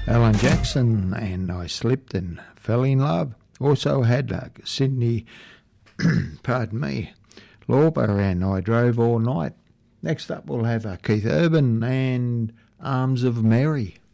Alan Jackson and I Slipped and Fell in Love. Also had Sydney, pardon me, Lauper and I Drove All Night. Next up we'll have Keith Urban and Arms of Mary.